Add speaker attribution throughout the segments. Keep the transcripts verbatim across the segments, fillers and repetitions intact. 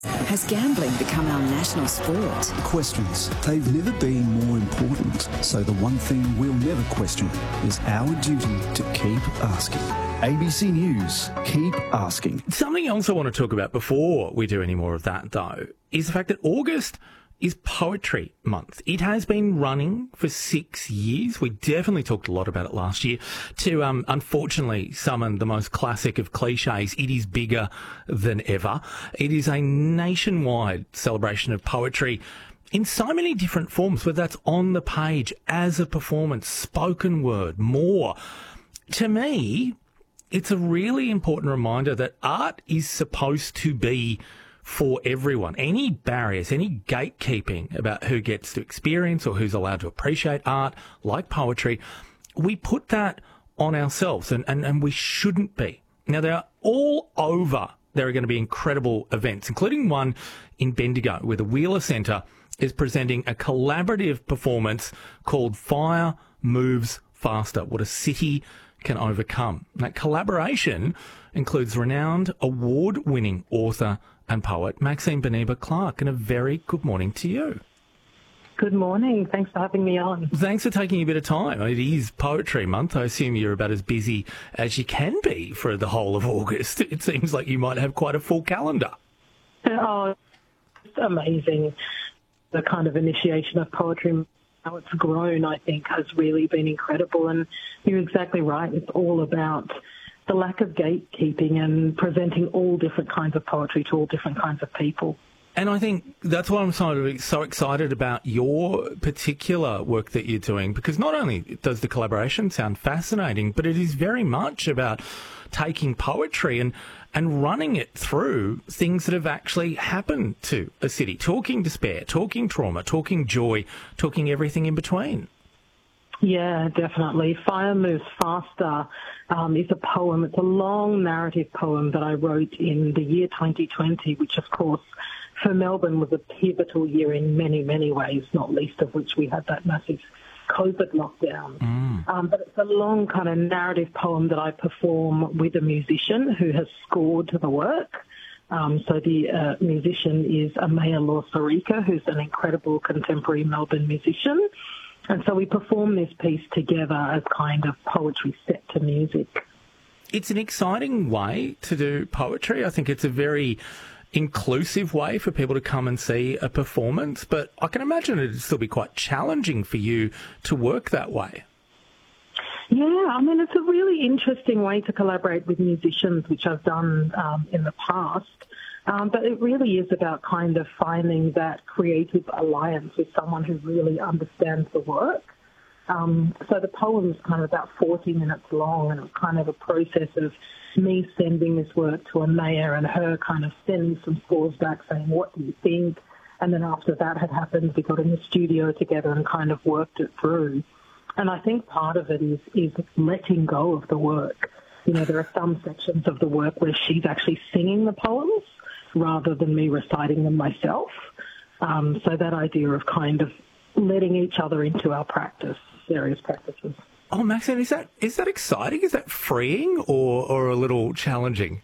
Speaker 1: Has gambling become our national sport?
Speaker 2: Questions. They've never been more important. So the one thing we'll never question is our duty to keep asking. A B C News, keep asking.
Speaker 3: Something else I want to talk about before we do any more of that, though, is the fact that August is Poetry Month. It has been running for six years. We definitely talked a lot about it last year. To um, unfortunately summon the most classic of cliches, it is bigger than ever. It is a nationwide celebration of poetry in so many different forms, whether that's on the page, as a performance, spoken word, more. To me, it's a really important reminder that art is supposed to be for everyone. Any barriers, any gatekeeping about who gets to experience or who's allowed to appreciate art, like poetry, we put that on ourselves, and, and, and we shouldn't be. Now, they're all over. There are going to be incredible events, including one in Bendigo, where the Wheeler Centre is presenting a collaborative performance called Fire Moves Faster, What a City Can Overcome. That collaboration includes renowned award-winning author and poet Maxine Beneba Clark, and a very good morning to you.
Speaker 4: Good morning. Thanks for having me on.
Speaker 3: Thanks for taking a bit of time. It is Poetry Month. I assume you're about as busy as you can be for the whole of August. It seems like you might have quite a full calendar.
Speaker 4: Oh, it's amazing. The kind of initiation of poetry, how it's grown, I think, has really been incredible. And you're exactly right. It's all about the lack of gatekeeping and presenting all different kinds of poetry to all different kinds of people.
Speaker 3: And I think that's why I'm so, so excited about your particular work that you're doing, because not only does the collaboration sound fascinating, but it is very much about taking poetry and, and running it through things that have actually happened to a city, talking despair, talking trauma, talking joy, talking everything in between.
Speaker 4: Yeah, definitely. Fire Moves Faster um, is a poem. It's a long narrative poem that I wrote in the year twenty twenty, which, of course, for Melbourne was a pivotal year in many, many ways, not least of which we had that massive COVID lockdown. Mm. Um, but it's a long kind of narrative poem that I perform with a musician who has scored to the work. Um, so the uh, musician is Amaya Lawsarica, who's an incredible contemporary Melbourne musician. And so we perform this piece together as kind of poetry set to music.
Speaker 3: It's an exciting way to do poetry. I think it's a very inclusive way for people to come and see a performance, but I can imagine it'd still be quite challenging for you to work that way.
Speaker 4: Yeah, I mean, it's a really interesting way to collaborate with musicians, which I've done um, in the past. Um, but it really is about kind of finding that creative alliance with someone who really understands the work. Um, so the poem is kind of about forty minutes long, and it's kind of a process of me sending this work to Amaya and her kind of sending some scores back saying, what do you think? And then after that had happened, we got in the studio together and kind of worked it through. And I think part of it is, is letting go of the work. You know, there are some sections of the work where she's actually singing the poems rather than me reciting them myself. Um, so that idea of kind of letting each other into our practice, various practices.
Speaker 3: Oh, Maxine, is that is that exciting? Is that freeing or, or a little challenging?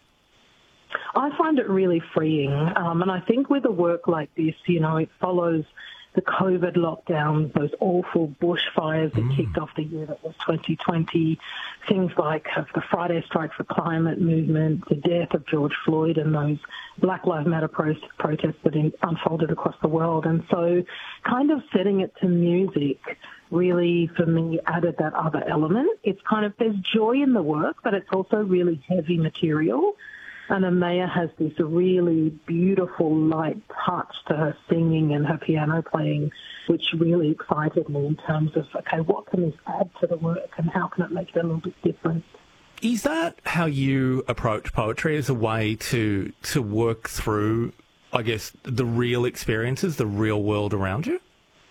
Speaker 4: I find it really freeing. Um, and I think with a work like this, you know, it follows the COVID lockdowns, those awful bushfires that mm. kicked off the year that was twenty twenty, things like the Friday Strike for Climate movement, the death of George Floyd, and those Black Lives Matter pro- protests that in, unfolded across the world. And so kind of setting it to music really, for me, added that other element. It's kind of, there's joy in the work, but it's also really heavy material. And Amaya has this really beautiful, light touch to her singing and her piano playing, which really excited me in terms of, okay, what can this add to the work and how can it make it a little bit different?
Speaker 3: Is that how you approach poetry, as a way to to work through, I guess, the real experiences, the real world around you?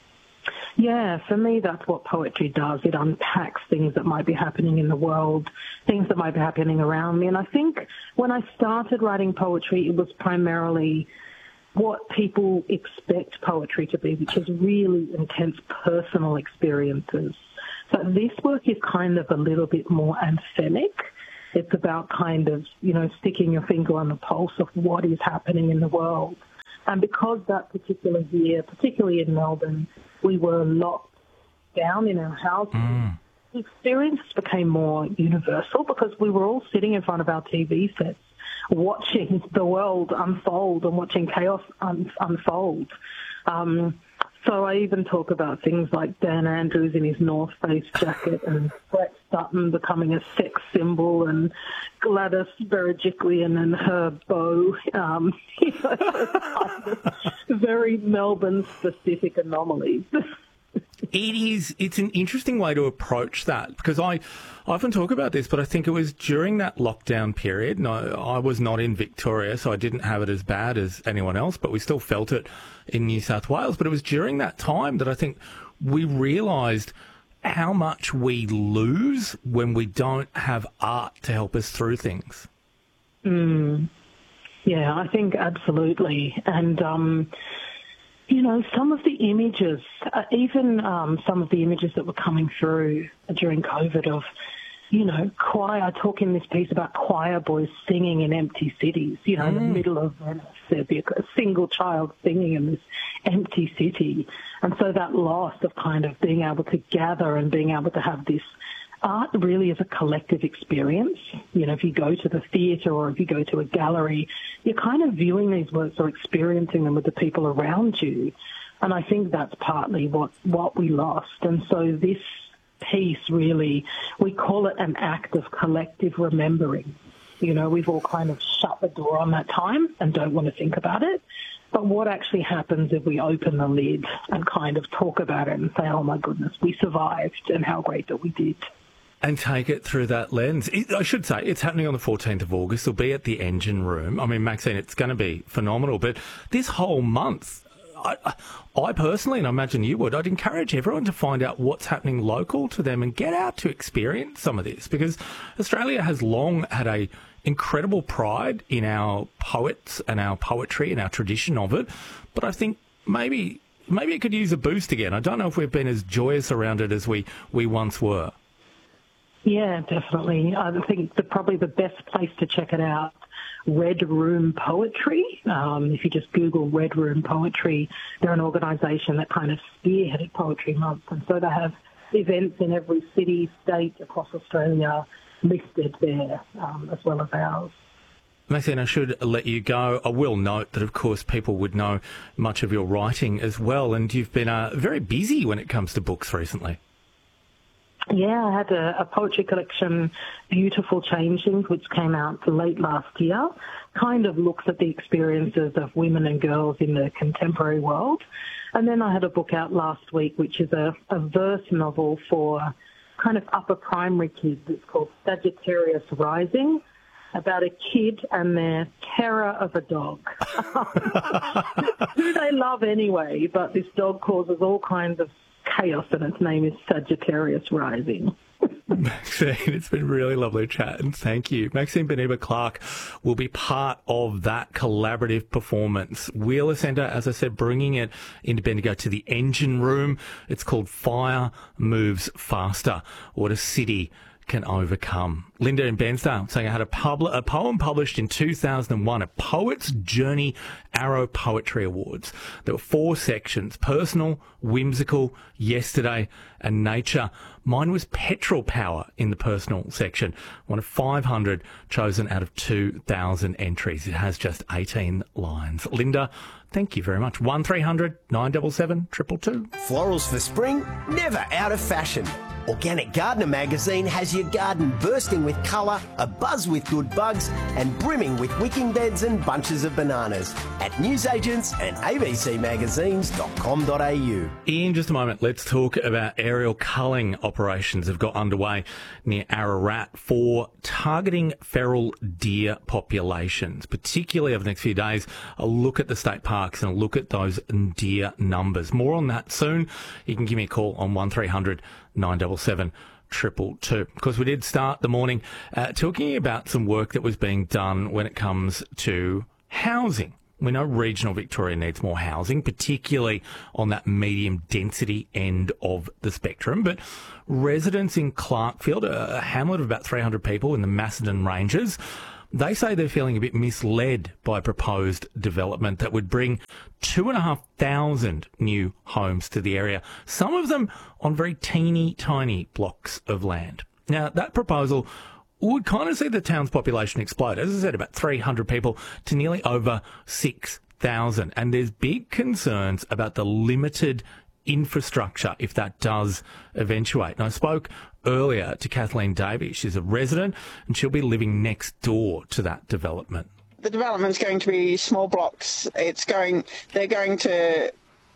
Speaker 4: Yeah, for me, that's what poetry does. It unpacks things that might be happening in the world, things that might be happening around me. And I think when I started writing poetry, it was primarily what people expect poetry to be, which is really intense personal experiences. So this work is kind of a little bit more anthemic. It's about kind of, you know, sticking your finger on the pulse of what is happening in the world. And because that particular year, particularly in Melbourne, we were locked down in our houses, mm. the experience became more universal because we were all sitting in front of our T V sets watching the world unfold and watching chaos un- unfold. Um, so I even talk about things like Dan Andrews in his North Face jacket and Brett Sutton becoming a sex symbol and Gladys Berejiklian and her bow. Um, you know, kind of very Melbourne-specific anomalies.
Speaker 3: It is, it's an interesting way to approach that because I, I often talk about this, but I think it was during that lockdown period. No, I was not in Victoria, so I didn't have it as bad as anyone else, but we still felt it in New South Wales. But it was during that time that I think we realised how much we lose when we don't have art to help us through things.
Speaker 4: Mm. Yeah, I think absolutely. And, um, you know, some of the images, uh, even um, some of the images that were coming through during COVID of, you know, choir, I talk in this piece about choir boys singing in empty cities, you know, mm. in the middle of Venice. There'd be a, a single child singing in this empty city. And so that loss of kind of being able to gather and being able to have this art really is a collective experience. You know, if you go to the theatre or if you go to a gallery, you're kind of viewing these works or experiencing them with the people around you. And I think that's partly what, what we lost. And so this piece really, we call it an act of collective remembering. You know, we've all kind of shut the door on that time and don't want to think about it. But what actually happens if we open the lid and kind of talk about it and say, oh my goodness, we survived and how great that we did.
Speaker 3: And take it through that lens. It, I should say, it's happening on the fourteenth of August. It'll be at the Engine Room. I mean, Maxine, it's going to be phenomenal. But this whole month, I, I personally, and I imagine you would, I'd encourage everyone to find out what's happening local to them and get out to experience some of this. Because Australia has long had a incredible pride in our poets and our poetry and our tradition of it. But I think maybe maybe it could use a boost again. I don't know if we've been as joyous around it as we, we once were.
Speaker 4: Yeah, definitely. I think the, probably the best place to check it out, Red Room Poetry. Um, if you just Google Red Room Poetry, they're an organisation that kind of spearheaded Poetry Month. And so they have events in every city, state across Australia listed there, um, as well as ours.
Speaker 3: Maxine, I should let you go. I will note that, of course, people would know much of your writing as well, and you've been uh, very busy when it comes to books recently.
Speaker 4: Yeah, I had a, a poetry collection, Beautiful Changings, which came out late last year, kind of looks at the experiences of women and girls in the contemporary world. And then I had a book out last week, which is a, a verse novel for kind of upper primary kids. It's called Sagittarius Rising, about a kid and their terror of a dog. Who they love anyway, but this dog causes all kinds of chaos, and its name is Sagittarius Rising.
Speaker 3: Maxine, it's been really lovely chat, and thank you. Maxine Beneba-Clark will be part of that collaborative performance. Wheeler Centre, as I said, bringing it into Bendigo to the Engine Room. It's called Fire Moves Faster, What a City Can Overcome. Linda in Bairnsdale saying I had a, pub- a poem published in two thousand one at Poets Journey Arrow Poetry Awards. There were four sections: personal, whimsical, yesterday, and nature. Mine was petrol power in the personal section. One of five hundred chosen out of two thousand entries. It has just eighteen lines. Linda, thank you very much. one three hundred nine seven seven two two two.
Speaker 5: Florals for spring, never out of fashion. Organic Gardener magazine has your garden bursting with colour, abuzz with good bugs, and brimming with wicking beds and bunches of bananas at newsagents and a b c magazines dot com dot a u.
Speaker 3: In just a moment, let's talk about aerial culling operations that have got underway near Ararat for targeting feral deer populations, particularly over the next few days. A look at the state parks and a look at those deer numbers. More on that soon. You can give me a call on one three hundred nine seven seven two two two. Because we did start the morning uh, talking about some work that was being done when it comes to housing. We know regional Victoria needs more housing, particularly on that medium density end of the spectrum. But residents in Clarkfield, a hamlet of about three hundred people in the Macedon Ranges, They say they're feeling a bit misled by proposed development that would bring two and a half thousand new homes to the area, some of them on very teeny tiny blocks of land. Now, that proposal would kind of see the town's population explode, as I said, about three hundred people to nearly over six thousand. And there's big concerns about the limited infrastructure if that does eventuate. And I spoke earlier to Kathleen Davies. She's a resident and she'll be living next door to that development.
Speaker 6: The development's going to be small blocks. It's going, they're going to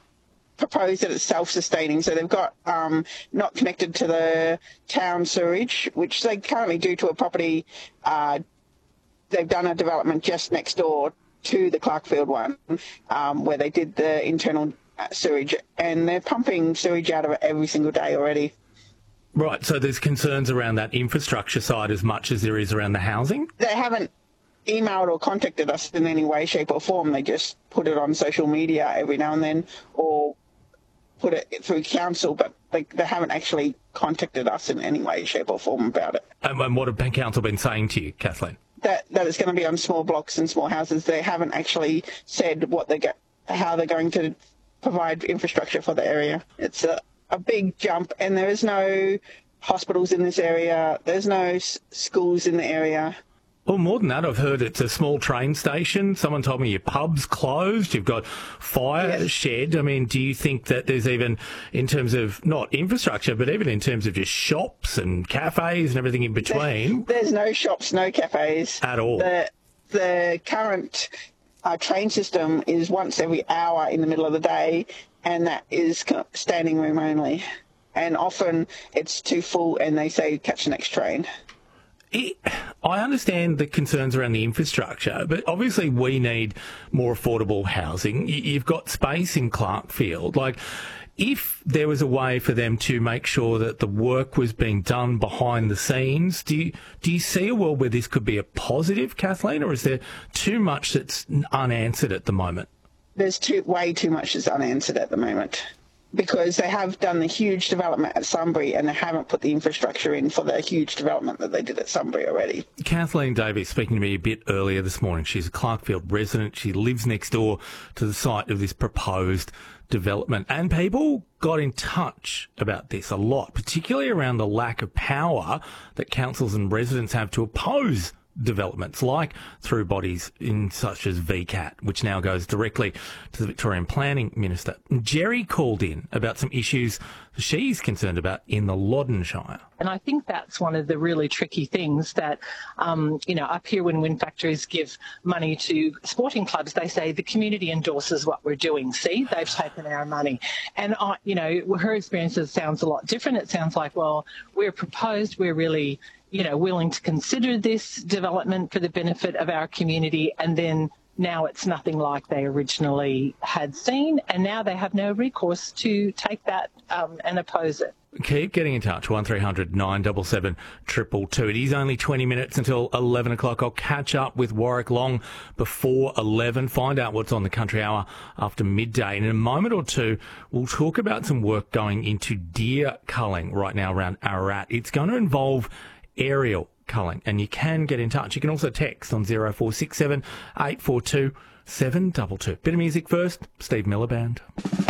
Speaker 6: propose that it's self-sustaining. So they've got um, not connected to the town sewage, which they currently do to a property. Uh, they've done a development just next door to the Clarkfield one, um, where they did the internal sewage, and they're pumping sewage out of it every single day already.
Speaker 3: Right, so there's concerns around that infrastructure side as much as there is around the housing?
Speaker 6: They haven't emailed or contacted us in any way, shape or form. They just put it on social media every now and then, or put it through council, but they, they haven't actually contacted us in any way, shape or form about it.
Speaker 3: Um, and what have Bank Council been saying to you, Kathleen?
Speaker 6: That, that it's going to be on small blocks and small houses. They haven't actually said what they get, how they're going to provide infrastructure for the area. It's a, a big jump, and there is no hospitals in this area. There's no s- schools in the area.
Speaker 3: Well, more than that, I've heard it's a small train station. Someone told me your pub's closed. You've got fire
Speaker 6: Yes.
Speaker 3: shed. I mean, do you think that there's even, in terms of not infrastructure, but even in terms of just shops and cafes and everything in between?
Speaker 6: There's no shops, no cafes.
Speaker 3: At all.
Speaker 6: The, the current uh, train system is once every hour in the middle of the day, and that is standing room only. And often it's too full and they say catch the next train.
Speaker 3: It, I understand the concerns around the infrastructure, but obviously we need more affordable housing. Y- You've got space in Clarkfield. Like, if there was a way for them to make sure that the work was being done behind the scenes, do you, do you see a world where this could be a positive, Kathleen, or is there too much that's unanswered at the moment?
Speaker 6: There's too, way too much that's unanswered at the moment, because they have done the huge development at Sunbury and they haven't put the infrastructure in for the huge development that they did at Sunbury already.
Speaker 3: Kathleen Davies speaking to me a bit earlier this morning. She's a Clarkfield resident. She lives next door to the site of this proposed development. And people got in touch about this a lot, particularly around the lack of power that councils and residents have to oppose developments, like through bodies in such as V CAT, which now goes directly to the Victorian Planning Minister. Jerry called in about some issues she's concerned about in the Loddon Shire.
Speaker 7: And I think that's one of the really tricky things that, um, you know, up here when wind factories give money to sporting clubs, they say the community endorses what we're doing. See, they've taken our money. And, I, you know, her experiences sounds a lot different. It sounds like, well, we're proposed, we're really, you know, willing to consider this development for the benefit of our community, and then now it's nothing like they originally had seen, and now they have no recourse to take that um, and oppose it.
Speaker 3: Keep getting in touch, one three hundred nine seven seven two two two. It is only twenty minutes until eleven o'clock. I'll catch up with Warwick Long before eleven, find out what's on the Country Hour after midday. And in a moment or two, we'll talk about some work going into deer culling right now around Ararat. It's going to involve aerial culling, and you can get in touch. You can also text on zero four six seven eight four two seven two two. Bit of music first, Steve Miller Band.